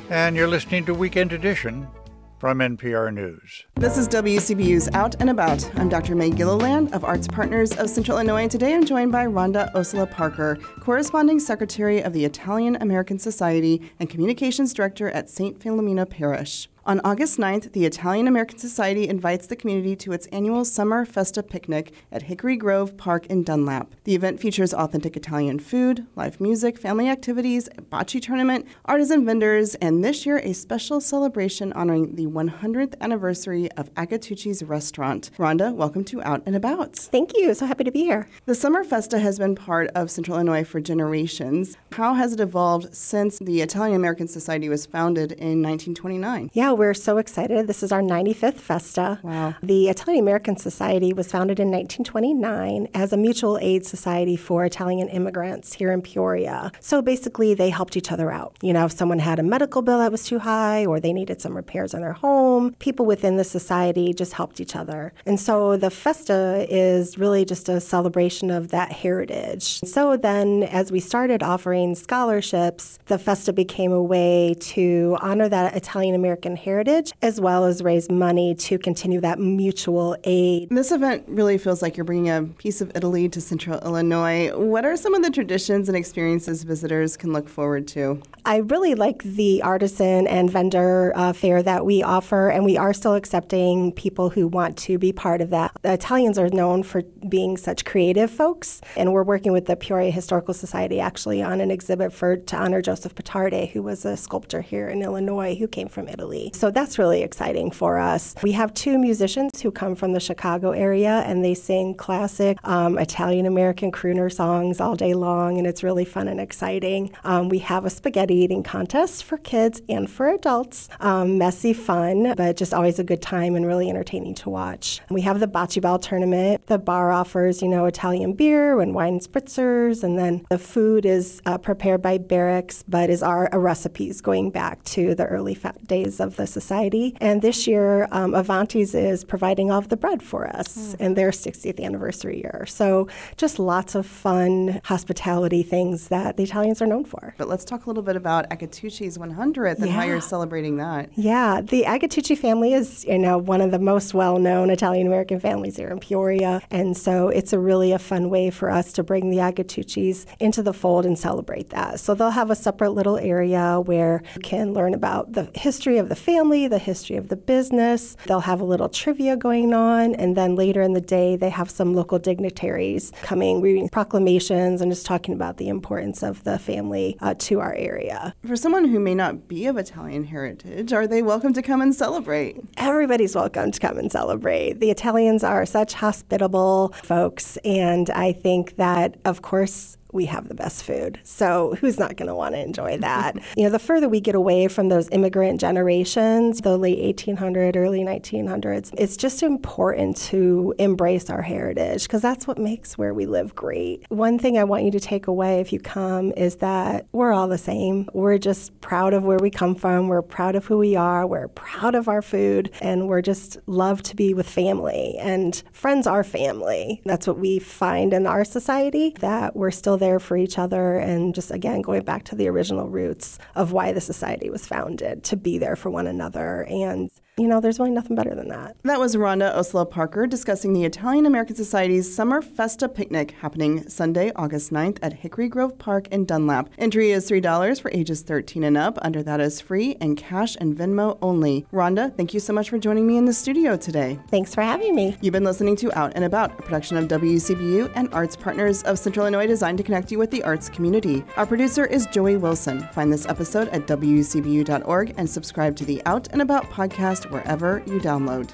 And you're listening to Weekend Edition from NPR News. This is WCBU's Out and About. I'm Dr. May Gilliland of Arts Partners of Central Illinois. Today I'm joined by Rhonda Ossola Parker, Corresponding Secretary of the Italian American Society and Communications Director at St. Philomena Parish. On August 9th, the Italian American Society invites the community to its annual Summer Festa picnic at Hickory Grove Park in Dunlap. The event features authentic Italian food, live music, family activities, a bocce tournament, artisan vendors, and this year a special celebration honoring the 100th anniversary of Agatucci's restaurant. Rhonda, welcome to Out and About. Thank you. So happy to be here. The Summer Festa has been part of Central Illinois for generations. How has it evolved since the Italian American Society was founded in 1929? Yeah, we're so excited. This is our 95th Festa. Wow. The Italian American Society was founded in 1929 as a mutual aid society for Italian immigrants here in Peoria. So basically, they helped each other out. You know, if someone had a medical bill that was too high or they needed some repairs in their home, people within the society just helped each other. And so the Festa is really just a celebration of that heritage. So then, as we started offering scholarships, the Festa became a way to honor that Italian American heritage, as well as raise money to continue that mutual aid. This event really feels like you're bringing a piece of Italy to Central Illinois. What are some of the traditions and experiences visitors can look forward to? I really like the artisan and vendor fair that we offer, and we are still accepting people who want to be part of that. The Italians are known for being such creative folks, and we're working with the Peoria Historical Society actually on an exhibit to honor Joseph Pitardi, who was a sculptor here in Illinois who came from Italy. So that's really exciting for us. We have two musicians who come from the Chicago area, and they sing classic Italian-American crooner songs all day long, and it's really fun and exciting. We have a spaghetti eating contest for kids and for adults. Messy fun, but just always a good time and really entertaining to watch. We have the bocce ball tournament. The bar offers, Italian beer and wine spritzers, and then the food is prepared by Barracks, but is our recipes going back to the early days of the society. And this year, Avanti's is providing all of the bread for us in their 60th anniversary year. So just lots of fun hospitality things that the Italians are known for. But let's talk a little bit about Agatucci's 100th and how you're celebrating that. Yeah, the Agatucci family is, one of the most well-known Italian-American families here in Peoria. And so it's a fun way for us to bring the Agatuccis into the fold and celebrate that. So they'll have a separate little area where you can learn about the history of the family, the history of the business. They'll have a little trivia going on, and then later in the day, they have some local dignitaries coming, reading proclamations and just talking about the importance of the family to our area. For someone who may not be of Italian heritage, are they welcome to come and celebrate? Everybody's welcome to come and celebrate. The Italians are such hospitable folks, and I think that, of course, we have the best food. So who's not going to want to enjoy that? The further we get away from those immigrant generations, the late 1800s, early 1900s, it's just important to embrace our heritage because that's what makes where we live great. One thing I want you to take away if you come is that we're all the same. We're just proud of where we come from. We're proud of who we are. We're proud of our food. And we're just love to be with family. And friends are family. That's what we find in our society, that we're still there for each other, and just again going back to the original roots of why the society was founded, to be there for one another. And there's really nothing better than that. That was Rhonda Ossola Parker discussing the Italian American Society's Summer Festa picnic happening Sunday, August 9th at Hickory Grove Park in Dunlap. Entry is $3 for ages 13 and up. Under that is free and cash and Venmo only. Rhonda, thank you so much for joining me in the studio today. Thanks for having me. You've been listening to Out and About, a production of WCBU and Arts Partners of Central Illinois, designed to connect you with the arts community. Our producer is Joey Wilson. Find this episode at WCBU.org and subscribe to the Out and About podcast wherever you download.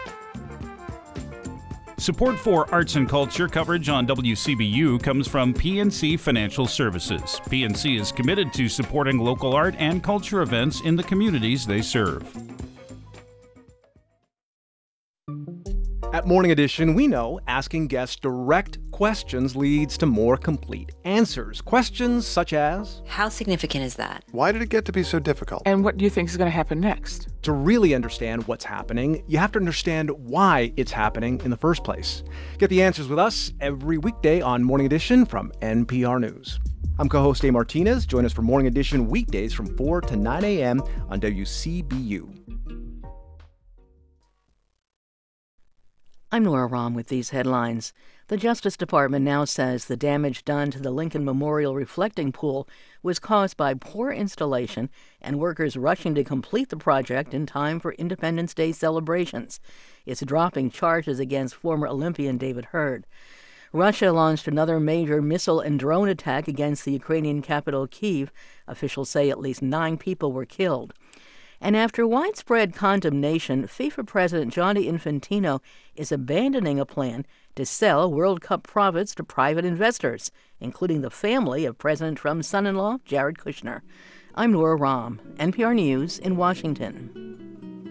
Support for arts and culture coverage on WCBU comes from PNC Financial Services. PNC is committed to supporting local art and culture events in the communities they serve. At Morning Edition, we know asking guests direct questions leads to more complete answers. Questions such as, how significant is that? Why did it get to be so difficult? And what do you think is going to happen next? To really understand what's happening, you have to understand why it's happening in the first place. Get the answers with us every weekday on Morning Edition from NPR News. I'm co-host Dave Martinez. Join us for Morning Edition weekdays from 4 to 9 a.m. on WCBU. I'm Nora Rahm with these headlines. The Justice Department now says the damage done to the Lincoln Memorial reflecting pool was caused by poor installation and workers rushing to complete the project in time for Independence Day celebrations. It's dropping charges against former Olympian David Hurd. Russia launched another major missile and drone attack against the Ukrainian capital, Kyiv. Officials say at least 9 people were killed. And after widespread condemnation, FIFA President Gianni Infantino is abandoning a plan to sell World Cup profits to private investors, including the family of President Trump's son-in-law, Jared Kushner. I'm Nora Rahm, NPR News in Washington.